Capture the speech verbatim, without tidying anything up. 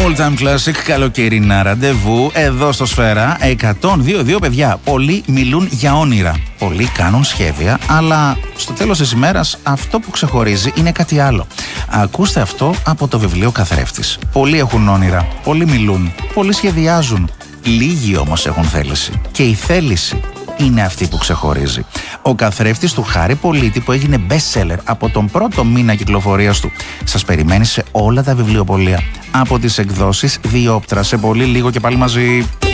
All Time Classic, καλοκαιρινά ραντεβού εδώ στο Σφαίρα εκατόν δύο κόμμα δύο. Παιδιά, πολλοί μιλούν για όνειρα, πολλοί κάνουν σχέδια, αλλά στο τέλος της ημέρας αυτό που ξεχωρίζει είναι κάτι άλλο. Ακούστε αυτό από το βιβλίο Καθρέφτης. Πολλοί έχουν όνειρα, πολλοί μιλούν, πολλοί σχεδιάζουν, λίγοι όμως έχουν θέληση. Και η θέληση είναι αυτή που ξεχωρίζει. Ο Καθρέφτης του Χάρη Πολίτη, που έγινε best seller από τον πρώτο μήνα κυκλοφορίας του, σας περιμένει σε όλα τα βιβλιοπωλεία από τις εκδόσεις Διόπτρα. Σε πολύ λίγο και πάλι μαζί.